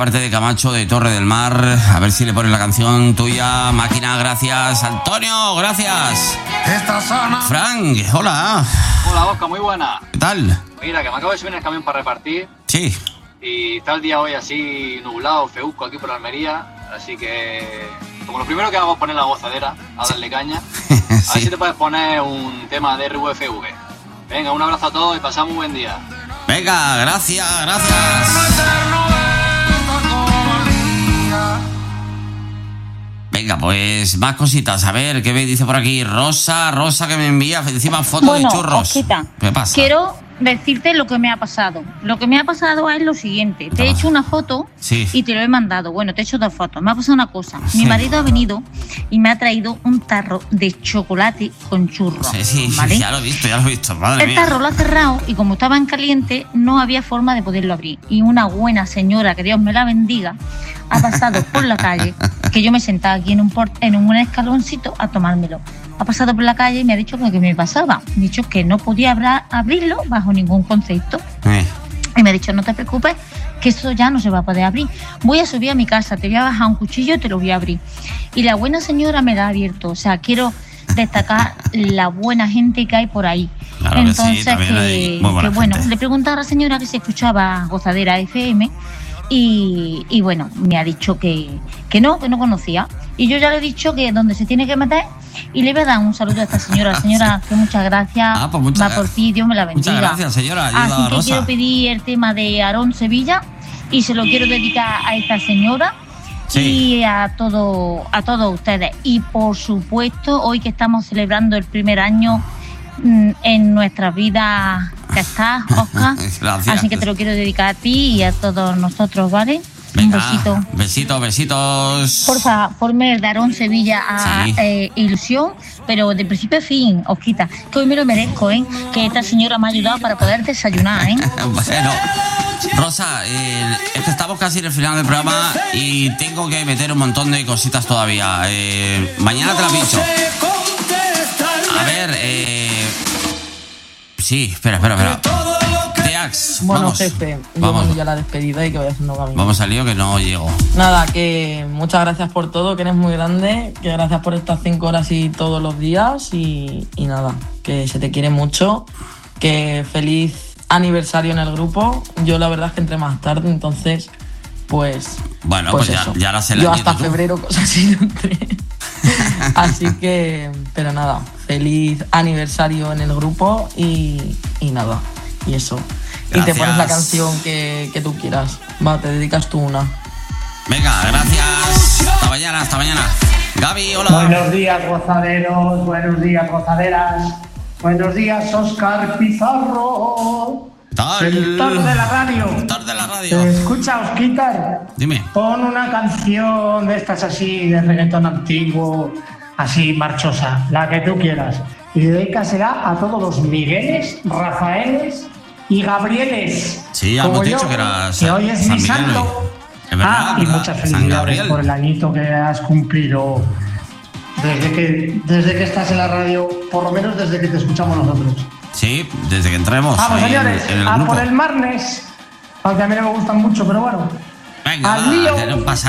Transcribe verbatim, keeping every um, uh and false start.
parte de Camacho de Torre del Mar. A ver si le pones la canción tuya, máquina. Gracias, Antonio, gracias. Esta zona. Frank, hola. Hola, Oscar, muy buena. ¿Qué tal? Mira, que me acabo de subir en el camión para repartir. Sí. Y está el día hoy así nublado, feusco aquí por Almería. Así que, como lo primero que hago es poner la gozadera, a darle caña. Sí. A ver si te puedes poner un tema de R U F V. Venga, un abrazo a todos y pasamos un buen día. Venga, gracias, gracias. Venga, pues más cositas. A ver, ¿qué me dice por aquí? Rosa, Rosa que me envía encima fotos bueno, de churros. Osquita, ¿Qué pasa? Quiero decirte lo que me ha pasado. Lo que me ha pasado es lo siguiente. Te he hecho una foto sí. y te lo he mandado. Bueno, te he hecho dos fotos. Me ha pasado una cosa. Sí. Mi marido ha venido y me ha traído un tarro de chocolate con churros. Sí, sí, ¿vale? ya lo he visto, ya lo he visto. Madre El mía. tarro lo ha cerrado y como estaba en caliente no había forma de poderlo abrir. Y una buena señora, que Dios me la bendiga, ha pasado por la calle, que yo me sentaba aquí en un, port, en un escaloncito a tomármelo. Ha pasado por la calle y me ha dicho que, que me pasaba. Me ha dicho que no podía abra, abrirlo bajo ningún concepto. Eh. Y me ha dicho, no te preocupes, que eso ya no se va a poder abrir. Voy a subir a mi casa, te voy a bajar un cuchillo y te lo voy a abrir. Y la buena señora me la ha abierto. O sea, quiero destacar la buena gente que hay por ahí. Claro que Entonces, sí, también hay muy buena que bueno, gente. le preguntaba a la señora que se escuchaba Gozadera F M y, y bueno, me ha dicho que, que no, que no conocía. Y yo ya le he dicho que donde se tiene que meter y le voy a dar un saludo a esta señora. Señora, que muchas gracias. Ah, pues muchas va por ti, Dios me la bendiga. Muchas gracias, señora. Ayuda Así a que Rosa. quiero pedir el tema de Aarón Sevilla y se lo quiero dedicar a esta señora. Sí. Y a todo, a todos ustedes. Y por supuesto, hoy que estamos celebrando el primer año mmm, en nuestras vidas que estás, Oscar. Gracias. Así que te lo quiero dedicar a ti y a todos nosotros, ¿vale? Venga, un besito. Besitos, besitos. Porfa, ponme el de Aarón Sevilla a Sí. eh, Ilusión, pero de principio a fin, Osquita, que hoy me lo merezco, ¿eh? Que esta señora me ha ayudado para poder desayunar, ¿eh? Bueno, Rosa, eh, es que estamos casi en el final del programa y tengo que meter un montón de cositas todavía. Eh, mañana te la pincho. A ver, eh... sí, espera, espera, espera. Teax, Bueno, vamos. jefe, yo Vamos. bueno, ya la despedida y que vaya haciendo camino. Vamos al lío que no llego. Nada, que muchas gracias por todo, que eres muy grande, que gracias por estas cinco horas y todos los días y, y nada, que se te quiere mucho, que feliz aniversario en el grupo. Yo la verdad es que entré más tarde, entonces pues... Bueno, pues, pues ya, eso. ya la sé la Yo hasta entiendo tú. febrero, cosas así, no entré. Así que, pero nada, feliz aniversario en el grupo y, y nada, y eso. Gracias. Y te pones la canción que, que tú quieras. Va, te dedicas tú una. Venga, gracias. Hasta mañana, hasta mañana. Gaby, hola. Buenos días, gozaderos. Buenos días, gozaderas. Buenos días, Óscar Pizarro. Tal. Seductor de la radio. Seductor de la radio. ¿Te escucha, Osquitar? Dime. Pon una canción de estas así, de reggaetón antiguo, así marchosa, la que tú quieras. Y dedícasela a todos los Migueles, Rafaeles y Gabrieles. Sí, ya como hemos yo, dicho que era que San- hoy es San mi Miguel santo. hoy. Es verdad, ah, y verdad. muchas San felicidades Gabriel. por el añito que has cumplido desde que, desde que estás en la radio, por lo menos desde que te escuchamos nosotros. Sí, desde que entremos Vamos, ahí señores, en el a grupo. por el Marnes, aunque a mí no me gustan mucho, pero bueno. Venga, al lío. va, no pasa